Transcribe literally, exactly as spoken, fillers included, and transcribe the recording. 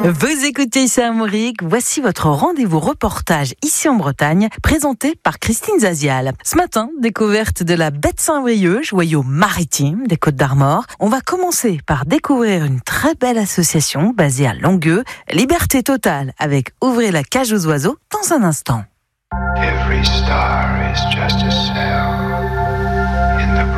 Vous écoutez Saint-Mauric, voici votre rendez-vous reportage ici en Bretagne, présenté par Christine Zazial. Ce matin, découverte de la Baie de Saint-Brieuc, joyau maritime des Côtes d'Armor. On va commencer par découvrir une très belle association basée à Longueux, Liberté totale avec Ouvrez la cage aux oiseaux dans un instant. Every star is just a cell.